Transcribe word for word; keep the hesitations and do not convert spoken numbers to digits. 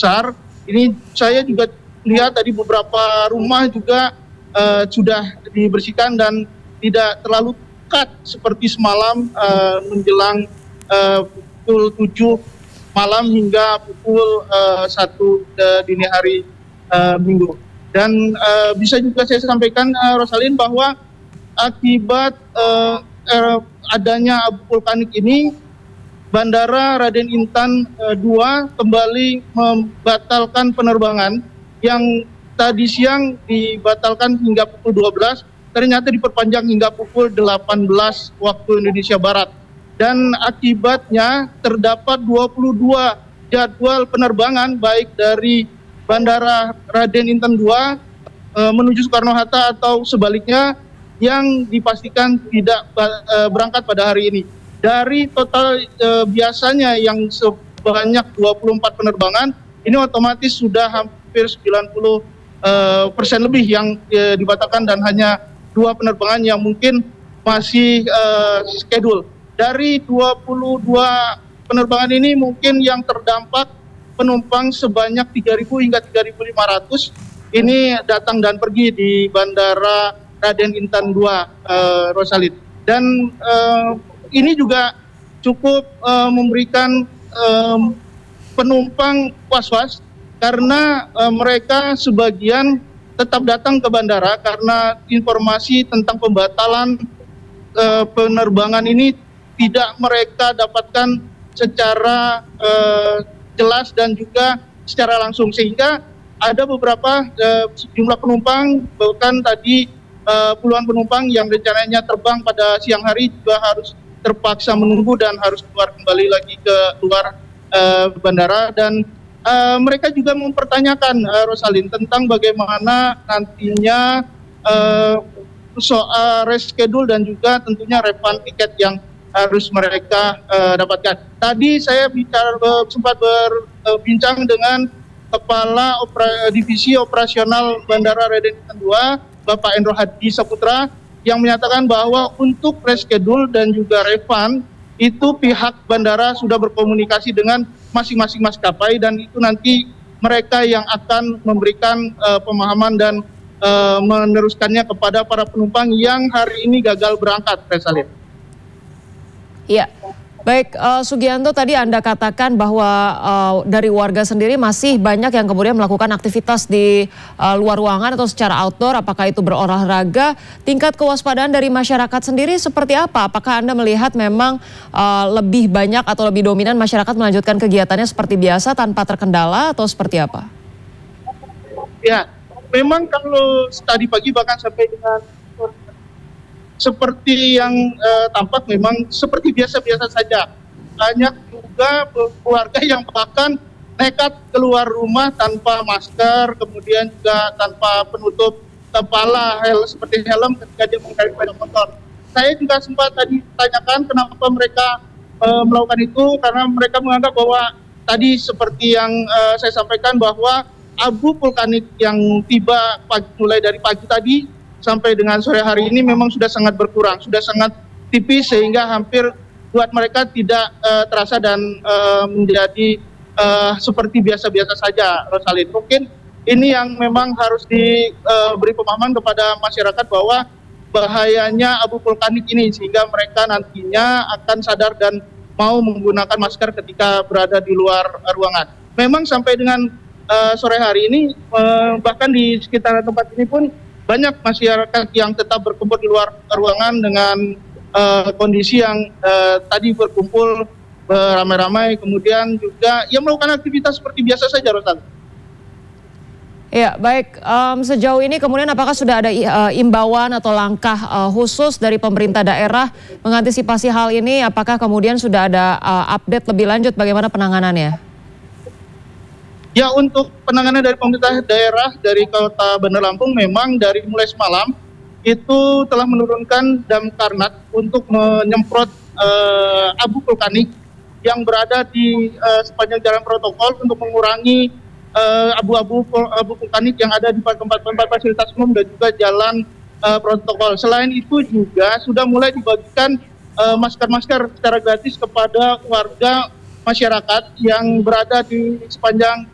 besar. Ini saya juga lihat tadi beberapa rumah juga uh, sudah dibersihkan dan tidak terlalu pekat seperti semalam uh, menjelang uh, pukul tujuh malam hingga pukul uh, satu uh, dini hari uh, minggu. Dan uh, bisa juga saya sampaikan uh, Rosalin bahwa akibat uh, uh, adanya abu vulkanik ini, Bandara Raden Intan uh, dua kembali membatalkan penerbangan yang tadi siang dibatalkan hingga pukul dua belas, ternyata diperpanjang hingga pukul delapan belas waktu Indonesia Barat. Dan akibatnya terdapat dua puluh dua jadwal penerbangan baik dari Bandara Raden Intan dua e, menuju Soekarno-Hatta atau sebaliknya yang dipastikan tidak e, berangkat pada hari ini. Dari total e, biasanya yang sebanyak dua puluh empat penerbangan, ini otomatis sudah hampir sembilan puluh persen e, lebih yang e, dibatalkan dan hanya dua penerbangan yang mungkin masih e, schedule. Dari dua puluh dua penerbangan ini mungkin yang terdampak penumpang sebanyak tiga ribu hingga tiga ribu lima ratus ini datang dan pergi di Bandara Raden Intan dua, uh, Rosalid. Dan uh, ini juga cukup uh, memberikan um, penumpang was-was karena uh, mereka sebagian tetap datang ke bandara karena informasi tentang pembatalan uh, penerbangan ini tidak mereka dapatkan secara uh, jelas dan juga secara langsung, sehingga ada beberapa uh, jumlah penumpang, bahkan tadi uh, puluhan penumpang yang rencananya terbang pada siang hari juga harus terpaksa menunggu dan harus keluar kembali lagi ke luar uh, bandara. Dan uh, mereka juga mempertanyakan, uh, Rosalin, tentang bagaimana nantinya uh, soal reschedule dan juga tentunya refund tiket yang harus mereka uh, dapatkan. Tadi saya bicara uh, sempat berbincang uh, dengan Kepala Opera, Divisi Operasional Bandara Raden Intan dua, Bapak Endro Hadi Saputra, yang menyatakan bahwa untuk reschedule dan juga refund itu pihak bandara sudah berkomunikasi dengan masing-masing maskapai dan itu nanti mereka yang akan memberikan uh, pemahaman dan uh, meneruskannya kepada para penumpang yang hari ini gagal berangkat, Resalin. Iya, baik uh, Sugianto, tadi Anda katakan bahwa uh, dari warga sendiri masih banyak yang kemudian melakukan aktivitas di uh, luar ruangan atau secara outdoor, apakah itu berolahraga. Tingkat kewaspadaan dari masyarakat sendiri seperti apa? Apakah Anda melihat memang uh, lebih banyak atau lebih dominan masyarakat melanjutkan kegiatannya seperti biasa tanpa terkendala atau seperti apa? Ya, memang kalau tadi pagi bahkan sampai dengan seperti yang uh, tampak memang seperti biasa-biasa saja. Banyak juga keluarga yang bahkan nekat keluar rumah tanpa masker, kemudian juga tanpa penutup kepala, hel seperti helm ketika dia mengendarai sepeda motor. Saya juga sempat tadi tanyakan kenapa mereka uh, melakukan itu, karena mereka menganggap bahwa tadi seperti yang uh, saya sampaikan bahwa abu vulkanik yang tiba pagi, mulai dari pagi tadi sampai dengan sore hari ini memang sudah sangat berkurang, sudah sangat tipis sehingga hampir buat mereka tidak uh, terasa dan uh, menjadi uh, seperti biasa-biasa saja, Rosalin. Mungkin ini yang memang harus diberi uh, pemahaman kepada masyarakat bahwa bahayanya abu vulkanik ini sehingga mereka nantinya akan sadar dan mau menggunakan masker ketika berada di luar ruangan. Memang sampai dengan uh, sore hari ini uh, bahkan di sekitar tempat ini pun banyak masyarakat yang tetap berkumpul di luar ruangan dengan uh, kondisi yang uh, tadi berkumpul beramai-ramai, kemudian juga yang melakukan aktivitas seperti biasa saja, Rosan. Ya, baik. Um, sejauh ini kemudian apakah sudah ada uh, imbauan atau langkah uh, khusus dari pemerintah daerah mengantisipasi hal ini? Apakah kemudian sudah ada uh, update lebih lanjut bagaimana penanganannya? Ya, untuk penanganan dari pemerintah daerah dari Kota Bandar Lampung memang dari mulai semalam itu telah menurunkan damkarnat untuk menyemprot uh, abu vulkanik yang berada di uh, sepanjang jalan protokol untuk mengurangi uh, abu-abu abu vulkanik yang ada di tempat-tempat fasilitas umum dan juga jalan uh, protokol. Selain itu juga sudah mulai dibagikan masker-masker uh, secara gratis kepada warga masyarakat yang berada di sepanjang